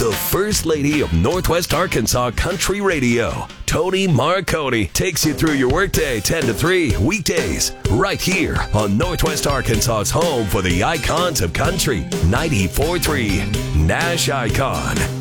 The First Lady of Northwest Arkansas Country Radio, Tony Marconi, takes you through your workday 10 to 3 weekdays right here on Northwest Arkansas's home for the icons of country, 94.3 Nash Icon.